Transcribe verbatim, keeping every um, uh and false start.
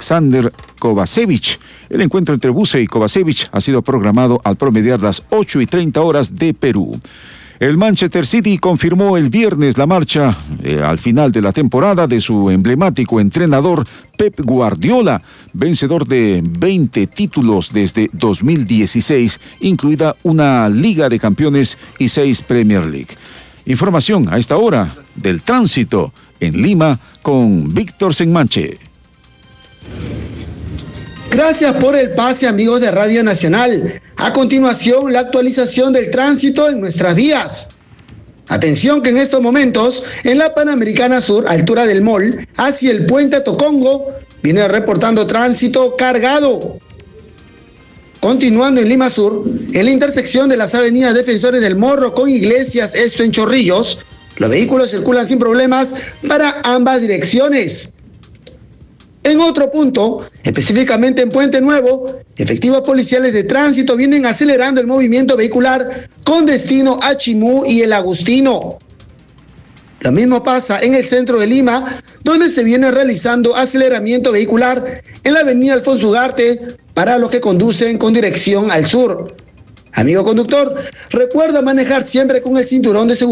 Alexander Kovacevic. El encuentro entre Buse y Kovacevic ha sido programado al promediar las ocho y treinta horas de Perú. El Manchester City confirmó el viernes la marcha eh, al final de la temporada de su emblemático entrenador Pep Guardiola, vencedor de veinte títulos desde dos mil dieciséis, incluida una Liga de Campeones y seis Premier League. Información a esta hora del tránsito en Lima con Víctor Senmanche. Gracias por el pase, amigos de Radio Nacional. A continuación, la actualización del tránsito en nuestras vías. Atención que en estos momentos, en la Panamericana Sur, altura del Mall, hacia el puente Tocongo, viene reportando tránsito cargado. Continuando en Lima Sur, en la intersección de las avenidas Defensores del Morro con Iglesias, esto en Chorrillos, los vehículos circulan sin problemas para ambas direcciones. En otro punto, específicamente en Puente Nuevo, efectivos policiales de tránsito vienen acelerando el movimiento vehicular con destino a Chimú y el Agustino. Lo mismo pasa en el centro de Lima, donde se viene realizando aceleramiento vehicular en la avenida Alfonso Ugarte para los que conducen con dirección al sur. Amigo conductor, recuerda manejar siempre con el cinturón de seguridad.